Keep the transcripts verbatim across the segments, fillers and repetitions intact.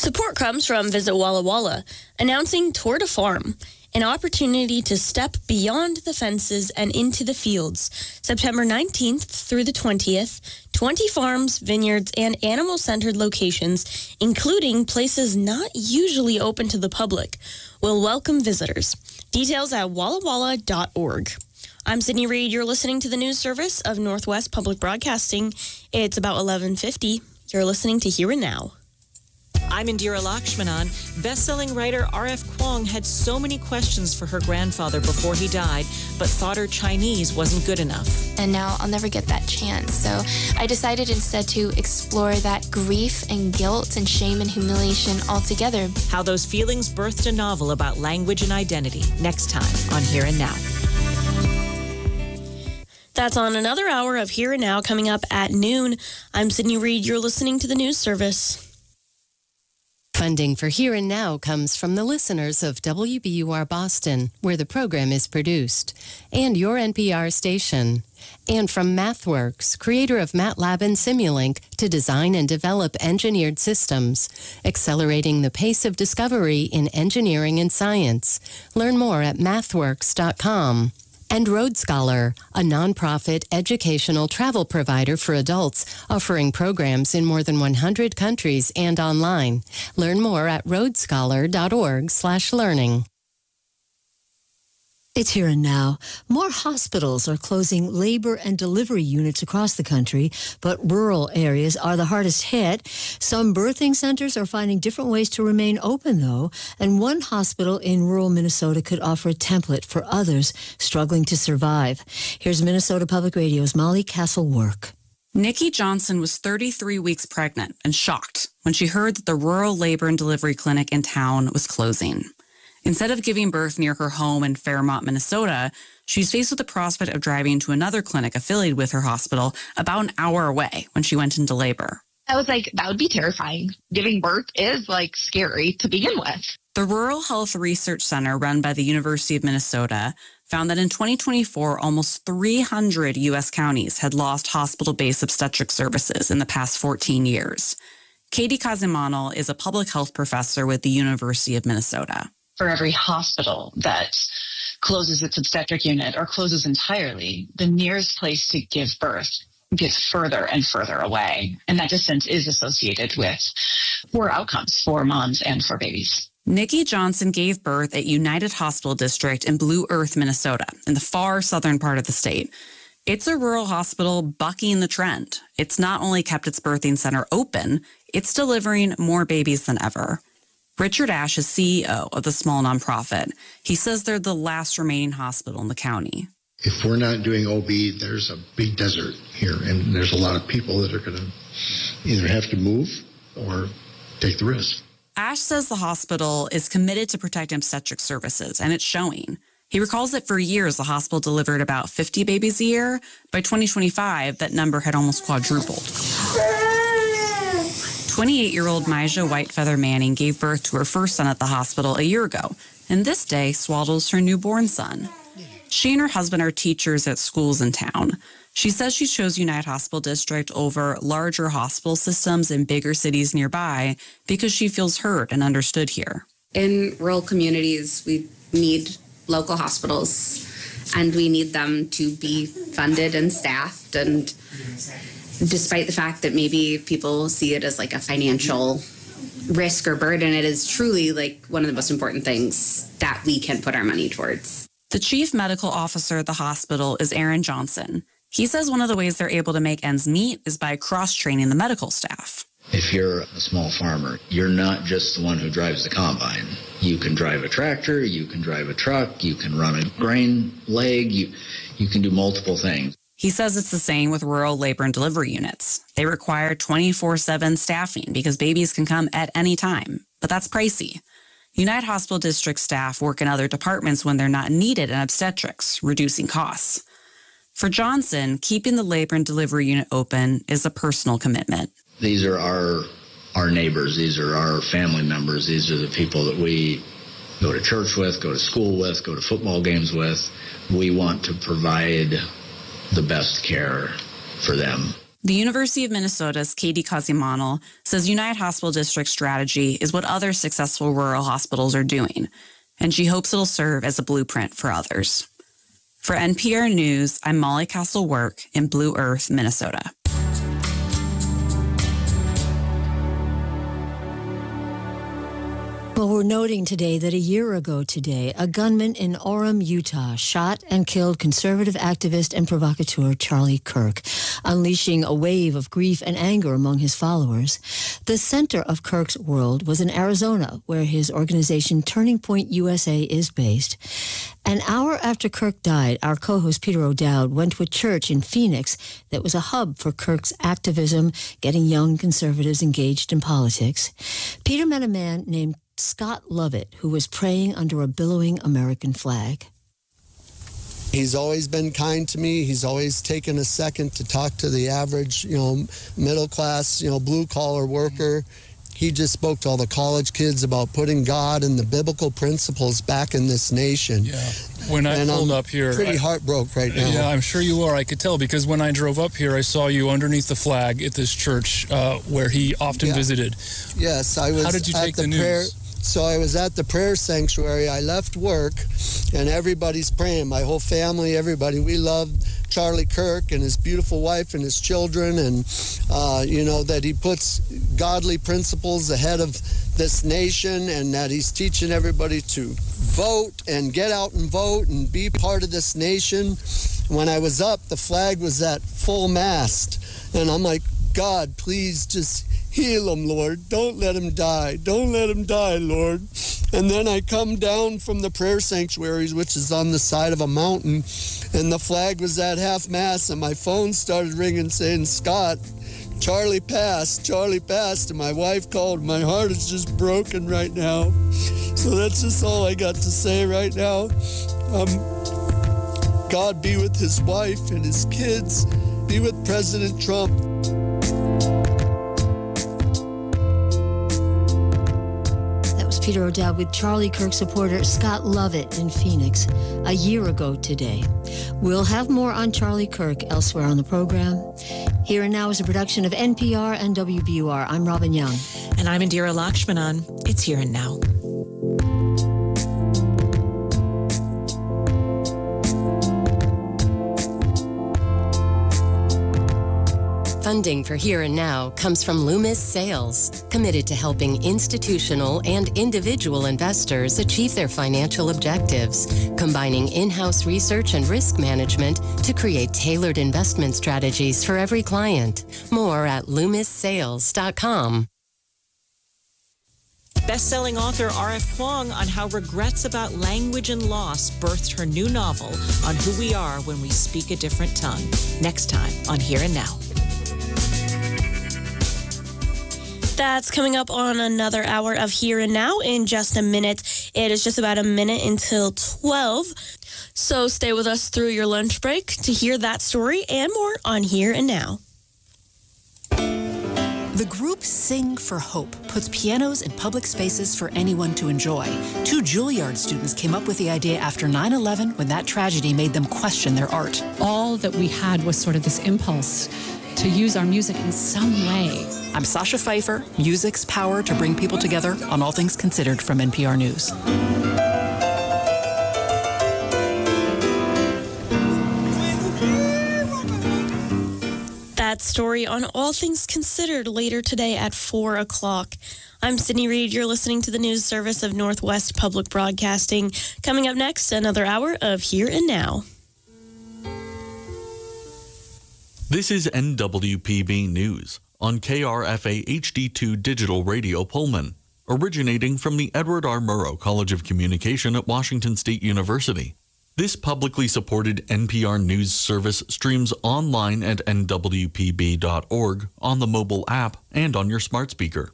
Support comes from Visit Walla Walla, announcing Tour de Farm, an opportunity to step beyond the fences and into the fields. September nineteenth through the twentieth, twenty farms, vineyards, and animal-centered locations, including places not usually open to the public, will welcome visitors. Details at walla walla dot org. I'm Sydney Reed. You're listening to the news service of Northwest Public Broadcasting. It's about eleven fifty. You're listening to Here and Now. I'm Indira Lakshmanan. Best-selling writer R F. Kuang had so many questions for her grandfather before he died, but thought her Chinese wasn't good enough. And now I'll never get that chance. So I decided instead to explore that grief and guilt and shame and humiliation altogether. How those feelings birthed a novel about language and identity. Next time on Here and Now. That's on another hour of Here and Now coming up at noon. I'm Sydney Reed. You're listening to the news service. Funding for Here and Now comes from the listeners of W B U R Boston, where the program is produced, and your N P R station. And from MathWorks, creator of MATLAB and Simulink, to design and develop engineered systems, accelerating the pace of discovery in engineering and science. Learn more at mathworks dot com. And Road Scholar, a nonprofit educational travel provider for adults, offering programs in more than one hundred countries and online. Learn more at road scholar dot org slash learning. It's Here and Now. More hospitals are closing labor and delivery units across the country, but rural areas are the hardest hit. Some birthing centers are finding different ways to remain open, though, and one hospital in rural Minnesota could offer a template for others struggling to survive. Here's Minnesota Public Radio's Molly Castle-Work. Nikki Johnson was thirty-three weeks pregnant and shocked when she heard that the rural labor and delivery clinic in town was closing. Instead of giving birth near her home in Fairmont, Minnesota, she's faced with the prospect of driving to another clinic affiliated with her hospital about an hour away when she went into labor. I was like, that would be terrifying. Giving birth is like scary to begin with. The Rural Health Research Center, run by the University of Minnesota, found that in twenty twenty-four, almost three hundred U S counties had lost hospital-based obstetric services in the past fourteen years. Katie Kazimanel is a public health professor with the University of Minnesota. For every hospital that closes its obstetric unit or closes entirely, the nearest place to give birth gets further and further away. And that distance is associated with poor outcomes for moms and for babies. Nikki Johnson gave birth at United Hospital District in Blue Earth, Minnesota, in the far southern part of the state. It's a rural hospital bucking the trend. It's not only kept its birthing center open, it's delivering more babies than ever. Richard Ash is C E O of the small nonprofit. He says they're the last remaining hospital in the county. If we're not doing O B, there's a big desert here, and there's a lot of people that are going to either have to move or take the risk. Ash says the hospital is committed to protecting obstetric services, and it's showing. He recalls that for years, the hospital delivered about fifty babies a year. By twenty twenty-five, that number had almost quadrupled. twenty-eight-year-old Myja Whitefeather Manning gave birth to her first son at the hospital a year ago, and this day swaddles her newborn son. She and her husband are teachers at schools in town. She says she chose United Hospital District over larger hospital systems in bigger cities nearby because she feels heard and understood here. In rural communities, we need local hospitals, and we need them to be funded and staffed, and despite the fact that maybe people see it as like a financial risk or burden, it is truly like one of the most important things that we can put our money towards. The chief medical officer at the hospital is Aaron Johnson. He says one of the ways they're able to make ends meet is by cross-training the medical staff. If you're a small farmer, you're not just the one who drives the combine. You can drive a tractor, you can drive a truck, you can run a grain leg, you, you can do multiple things. He says it's the same with rural labor and delivery units. They require twenty-four seven staffing because babies can come at any time, but that's pricey. United Hospital District staff work in other departments when they're not needed in obstetrics, reducing costs. For Johnson, keeping the labor and delivery unit open is a personal commitment. These are our our neighbors. These are our family members. These are the people that we go to church with, go to school with, go to football games with. We want to provide the best care for them. The University of Minnesota's Katie Cosimanel says United Hospital District's strategy is what other successful rural hospitals are doing, and she hopes it'll serve as a blueprint for others. For N P R News, I'm Molly Castle-Work in Blue Earth, Minnesota. Well, we're noting today that a year ago today, a gunman in Orem, Utah, shot and killed conservative activist and provocateur Charlie Kirk, unleashing a wave of grief and anger among his followers. The center of Kirk's world was in Arizona, where his organization Turning Point U S A is based. An hour after Kirk died, our co-host Peter O'Dowd went to a church in Phoenix that was a hub for Kirk's activism, getting young conservatives engaged in politics. Peter met a man named Scott Lovett, who was praying under a billowing American flag. He's always been kind to me. He's always taken a second to talk to the average, you know, middle class, you know, blue collar worker. He just spoke to all the college kids about putting God and the biblical principles back in this nation. Yeah. When I and pulled I'm up here, pretty I, heartbroken right now. Yeah, I'm sure you are. I could tell because when I drove up here, I saw you underneath the flag at this church uh, where he often Yeah. visited. Yes, I was. How did you at take the, the prayer. news? So I was at the prayer sanctuary. I left work, and everybody's praying. My whole family, everybody. We love Charlie Kirk and his beautiful wife and his children, and uh, you know that he puts godly principles ahead of this nation, and that he's teaching everybody to vote and get out and vote and be part of this nation. When I was up, the flag was at full mast, and I'm like, God, please just heal him, Lord. Don't let him die. Don't let him die, Lord. And then I come down from the prayer sanctuaries, which is on the side of a mountain, and the flag was at half mast, and my phone started ringing saying, Scott, Charlie passed, Charlie passed, and my wife called. My heart is just broken right now. So that's just all I got to say right now. Um, God be with his wife and his kids. Be with President Trump. Peter O'Dowd with Charlie Kirk supporter Scott Lovett in Phoenix a year ago today. We'll have more on Charlie Kirk elsewhere on the program. Here and Now is a production of N P R and W B U R. I'm Robin Young. And I'm Indira Lakshmanan. It's Here and Now. Funding for Here and Now comes from Loomis Sales, committed to helping institutional and individual investors achieve their financial objectives, combining in-house research and risk management to create tailored investment strategies for every client. More at loomis sales dot com. Best-selling author R F Kuang on how regrets about language and loss birthed her new novel on who we are when we speak a different tongue. Next time on Here and Now. That's coming up on another hour of Here and Now in just a minute. It is just about a minute until twelve. So stay with us through your lunch break to hear that story and more on Here and Now. The group Sing for Hope puts pianos in public spaces for anyone to enjoy. Two Juilliard students came up with the idea after nine eleven when that tragedy made them question their art. All that we had was sort of this impulse to use our music in some way. I'm Sasha Pfeiffer, music's power to bring people together on All Things Considered from N P R News. That story on All Things Considered later today at four o'clock. I'm Sydney Reed. You're listening to the news service of Northwest Public Broadcasting. Coming up next, another hour of Here and Now. This is N W P B News on K R F A H D two Digital Radio Pullman, originating from the Edward R. Murrow College of Communication at Washington State University. This publicly supported N P R News service streams online at N W P B dot org, on the mobile app, and on your smart speaker.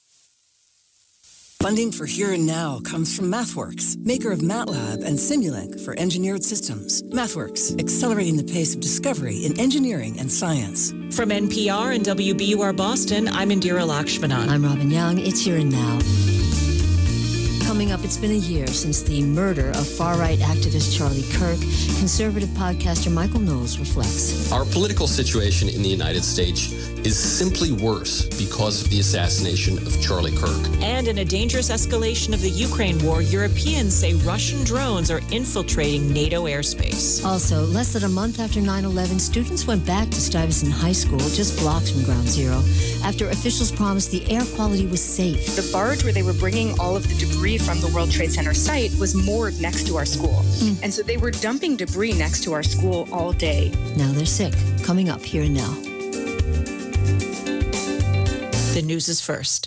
Funding for Here and Now comes from MathWorks, maker of MATLAB and Simulink for engineered systems. MathWorks, accelerating the pace of discovery in engineering and science. From N P R and W B U R Boston, I'm Indira Lakshmanan. I'm Robin Young. It's Here and Now. Coming up, it's been a year since the murder of far-right activist Charlie Kirk. Conservative podcaster Michael Knowles reflects. Our political situation in the United States is simply worse because of the assassination of Charlie Kirk. And in a dangerous escalation of the Ukraine war, Europeans say Russian drones are infiltrating NATO airspace. Also, less than a month after nine eleven, students went back to Stuyvesant High School, just blocks from Ground Zero, after officials promised the air quality was safe. The barge where they were bringing all of the debris from the World Trade Center site was moored next to our school. Mm. And so they were dumping debris next to our school all day. Now they're sick. Coming up here and now. The news is first.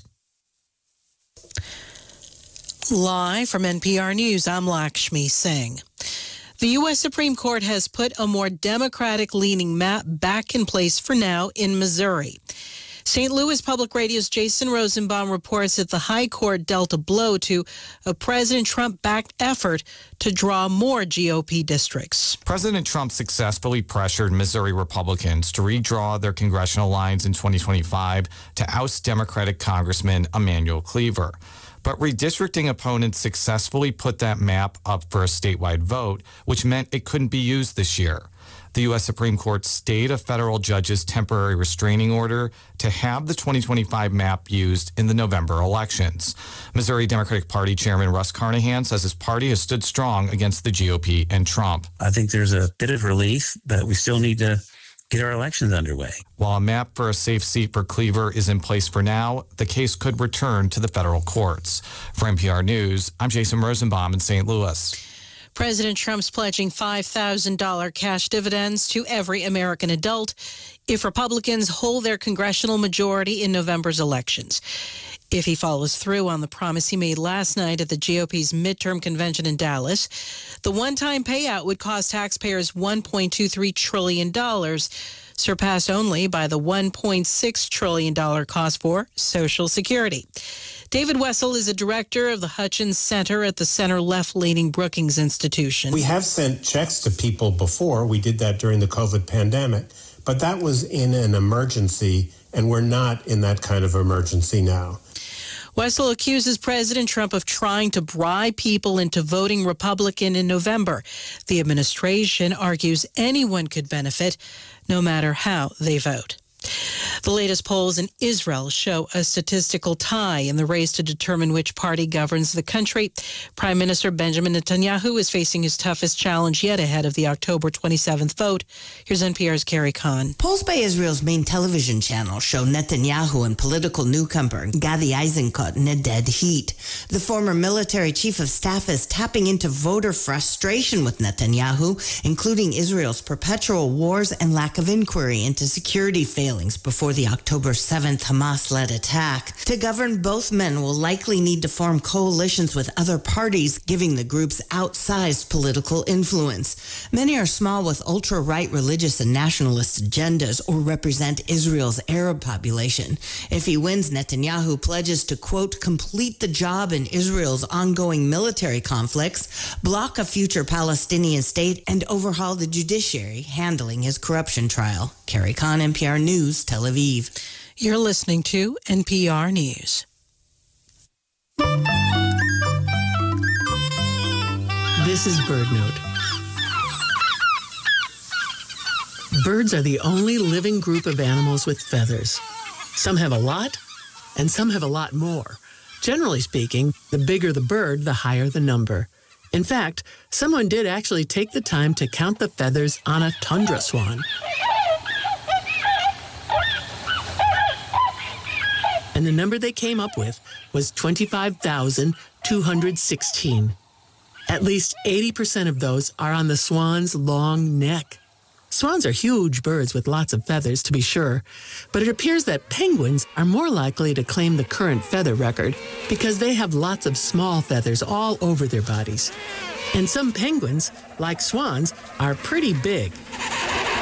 Live from N P R News, I'm Lakshmi Singh. The U S Supreme Court has put a more Democratic-leaning map back in place for now in Missouri. Saint Louis Public Radio's Jason Rosenbaum reports that the High Court dealt a blow to a President Trump-backed effort to draw more G O P districts. President Trump successfully pressured Missouri Republicans to redraw their congressional lines in twenty twenty-five to oust Democratic Congressman Emanuel Cleaver. But redistricting opponents successfully put that map up for a statewide vote, which meant it couldn't be used this year. The U S Supreme Court stayed a federal judge's temporary restraining order to have the twenty twenty-five map used in the November elections. Missouri Democratic Party Chairman Russ Carnahan says his party has stood strong against the G O P and Trump. I think there's a bit of relief, but we still need to get our elections underway. While a map for a safe seat for Cleaver is in place for now, the case could return to the federal courts. For N P R News, I'm Jason Rosenbaum in Saint Louis. President Trump's pledging five thousand dollars cash dividends to every American adult if Republicans hold their congressional majority in November's elections. If he follows through on the promise he made last night at the G O P's midterm convention in Dallas, the one-time payout would cost taxpayers one point two three trillion dollars, surpassed only by the one point six trillion dollars cost for Social Security. David Wessel is a director of the Hutchins Center at the center-left-leaning Brookings Institution. We have sent checks to people before. We did that during the COVID pandemic, but that was in an emergency, and we're not in that kind of emergency now. Wessel accuses President Trump of trying to bribe people into voting Republican in November. The administration argues anyone could benefit, no matter how they vote. The latest polls in Israel show a statistical tie in the race to determine which party governs the country. Prime Minister Benjamin Netanyahu is facing his toughest challenge yet ahead of the October twenty-seventh vote. Here's N P R's Carrie Kahn. Polls by Israel's main television channel show Netanyahu and political newcomer Gadi Eisenkot in a dead heat. The former military chief of staff is tapping into voter frustration with Netanyahu, including Israel's perpetual wars and lack of inquiry into security failings before the October seventh Hamas-led attack. To govern, both men will likely need to form coalitions with other parties, giving the groups outsized political influence. Many are small with ultra-right religious and nationalist agendas or represent Israel's Arab population. If he wins, Netanyahu pledges to, quote, complete the job in Israel's ongoing military conflicts, block a future Palestinian state, and overhaul the judiciary, handling his corruption trial. Carrie Kahn, N P R News, Tel Aviv. You're listening to N P R News. This is Bird Note. Birds are the only living group of animals with feathers. Some have a lot, and some have a lot more. Generally speaking, the bigger the bird, the higher the number. In fact, someone did actually take the time to count the feathers on a tundra swan. And the number they came up with was twenty-five thousand two hundred sixteen. At least eighty percent of those are on the swan's long neck. Swans are huge birds with lots of feathers, to be sure, but it appears that penguins are more likely to claim the current feather record because they have lots of small feathers all over their bodies. And some penguins, like swans, are pretty big.